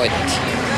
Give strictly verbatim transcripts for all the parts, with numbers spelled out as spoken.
voitti.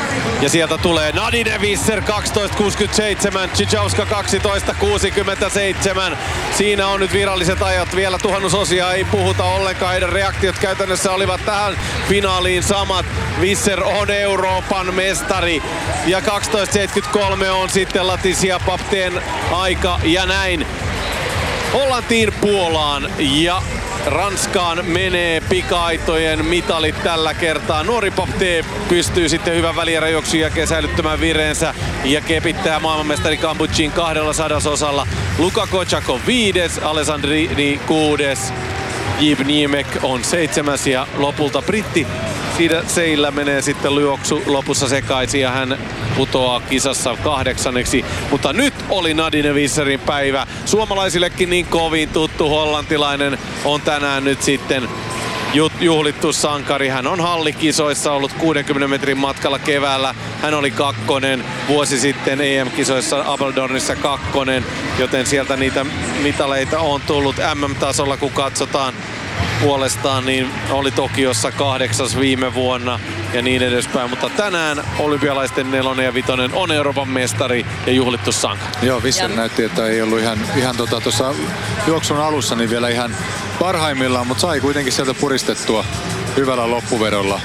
Ja sieltä tulee Nadine Visser kaksitoista kuusikymmentäseitsemän, Cichowska kaksitoista kuusikymmentäseitsemän. Siinä on nyt viralliset ajat. Vielä tuhannusosia ei puhuta ollenkaan. Heidän reaktiot käytännössä olivat tähän finaaliin samat. Visser on Euroopan mestari. Ja kaksitoista seitsemänkymmentäkolme on sitten Laticia Papteen aika. Ja näin Hollantiin, Puolaan ja Ranskaan menee pika-aitojen mitalit tällä kertaa. Nuori Papte pystyy sitten hyvän välieräjuoksun jälkeen säilyttämään vireensä ja kepittää maailmanmestari Kambuchin kahdella sadasosalla. Luka Kochak viides, Alessandrini kuudes, Yves Niemek on seitsemäs ja lopulta britti. Siitä seillä menee sitten juoksu lopussa sekaisin ja hän putoaa kisassa kahdeksanneksi. Mutta nyt oli Nadine Visserin päivä. Suomalaisillekin niin kovin tuttu hollantilainen on tänään nyt sitten juhlittu sankari. Hän on hallikisoissa ollut kuudenkymmenen metrin matkalla keväällä. Hän oli kakkonen vuosi sitten E M-kisoissa Apeldoornissa kakkonen, joten sieltä niitä mitaleita on tullut M M-tasolla, kun katsotaan. Puolestaan niin oli Tokiossa kahdeksas viime vuonna ja niin edespäin, mutta tänään olympialaisten nelonen ja vitonen on Euroopan mestari ja juhlittu sankari. Joo, Visser näytti, että ei ollut ihan, ihan tuossa tota, juoksun alussa niin vielä ihan parhaimmillaan, mutta sai kuitenkin sieltä puristettua hyvällä loppuvedolla.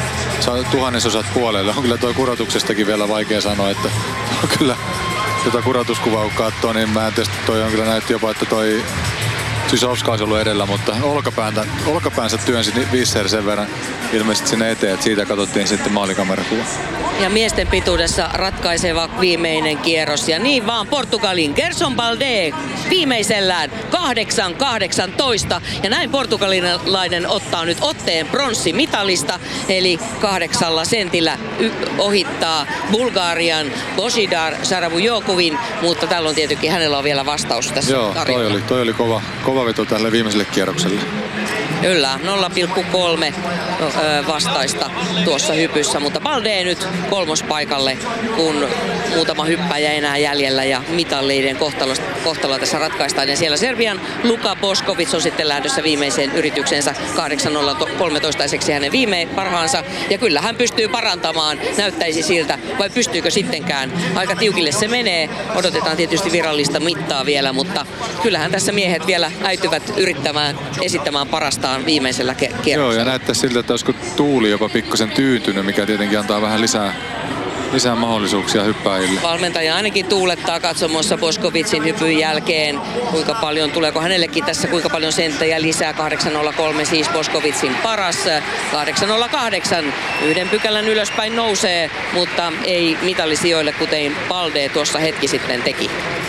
Sai tuhannesosat puolelle. On kyllä tuo kurotuksestakin vielä vaikea sanoa, että kyllä tuota kurotuskuvaa kun katsoo, niin mä en tietysti toi on kyllä näytti jopa, että toi Cichowska olisi ollut edellä, mutta olkapäänsä, olkapäänsä työnsi Visser sen verran ilmeisesti sinne eteen, että siitä katsottiin sitten maalikamerakuva. Ja miesten pituudessa ratkaiseva viimeinen kierros. Ja niin vaan Portugalin Gerson Balde viimeisellään kahdeksan kahdeksantoista. Ja näin portugalilainen ottaa nyt otteen pronssimitalista. Eli kahdeksalla sentillä y- ohittaa Bulgarian Božidar Saravujokovin. Mutta tällä on tietenkin, hänellä on vielä vastaus tässä. Joo, toi oli, toi oli kova, kova veto tälle viimeiselle kierrokselle. Kyllä, nolla pilkku kolme vastaista tuossa hypyssä, mutta Balde nyt kolmospaikalle, kun muutama hyppäjä enää jäljellä ja mitalleiden kohtalo, kohtalo tässä ratkaistaan. Ja siellä Serbian Luka Bošković on sitten lähdössä viimeiseen yrityksensä kahdeksan nolla kolmetoista-iseksi hänen viime parhaansa. Ja kyllä hän pystyy parantamaan, näyttäisi siltä, vai pystyykö sittenkään. Aika tiukille se menee, odotetaan tietysti virallista mittaa vielä, mutta kyllähän tässä miehet vielä äityvät yrittämään esittämään parastaan viimeisellä kierroksella. Joo, ja näyttää siltä, että olisiko tuuli jopa pikkusen tyyntynyt, mikä tietenkin antaa vähän lisää, lisää mahdollisuuksia hyppääjille. Valmentaja ainakin tuulettaa katsomossa Boškovicin hypyn jälkeen, kuinka paljon, tuleeko hänellekin tässä kuinka paljon senttejä lisää. kahdeksan nolla kolme siis Boškovicin paras, kahdeksan nolla kahdeksan yhden pykälän ylöspäin nousee, mutta ei mitallisijoille, kuten Balde tuossa hetki sitten teki.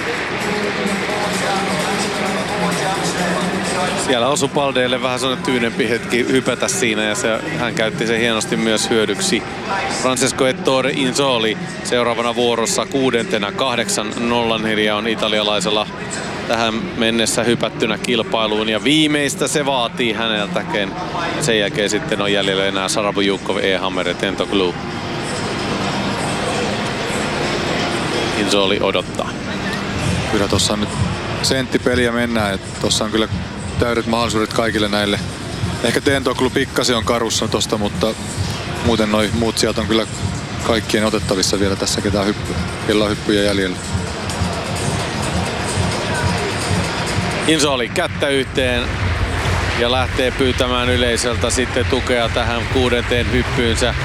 Siellä osui Baldeelle vähän sellainen tyynempi hetki hypätä siinä ja se, hän käytti sen hienosti myös hyödyksi. Francesco Ettore Inzoli seuraavana vuorossa kuudentena kahdeksan nolla neljä on italialaisella tähän mennessä hypättynä kilpailuun ja viimeistä se vaatii häneltäkin. Sen jälkeen sitten on jäljellä enää Sarabujukov, E-Hammer ja Tentoglou. Inzoli odottaa. Kyllä tuossa on nyt senttipeliä mennään, että tuossa on kyllä täydet mahdollisuudet kaikille näille. Ehkä Tentoglou pikkasen on karussa tosta, mutta muuten noi muut sieltä on kyllä kaikkien otettavissa vielä tässä, ketään hyppy, kellä on hyppyjä jäljellä. Inzoli kättä yhteen ja lähtee pyytämään yleisöltä sitten tukea tähän kuudenteen hyppyynsä.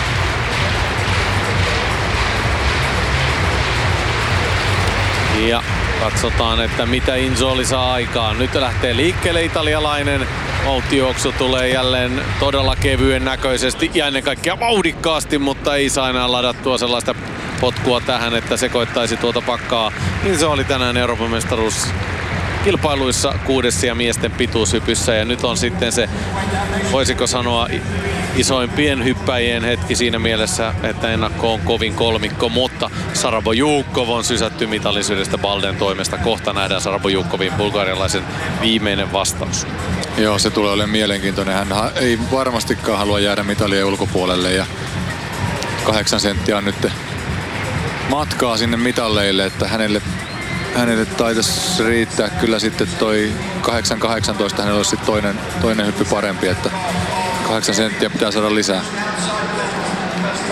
Ja katsotaan, että mitä Inzoli saa aikaan. Nyt lähtee liikkeelle italialainen. Vauhtijuoksu tulee jälleen todella kevyen näköisesti ja ennen kaikkea vauhdikkaasti, mutta ei saa enää ladattua sellaista potkua tähän, että sekoittaisi tuota pakkaa. Inzoli tänään Euroopan mestaruus kilpailuissa kuudessa ja miesten pituushypyssä ja nyt on sitten se, voisiko sanoa, isoimpien hyppäjien hetki siinä mielessä, että ennakko on kovin kolmikko, mutta Sarabojukov on sysätty mitallisyydestä Balden toimesta. Kohta nähdään Sarabojukovin bulgarialaisen viimeinen vastaus. Joo, se tulee olemaan mielenkiintoinen. Hän ei varmastikaan halua jäädä mitalien ulkopuolelle ja kahdeksan senttiä on nyt matkaa sinne mitalleille, että hänelle Hänelle taitaisi riittää kyllä sitten toi kahdeksan kahdeksantoista, hänellä olisi sitten toinen, toinen hyppy parempi, että kahdeksan senttiä pitää saada lisää.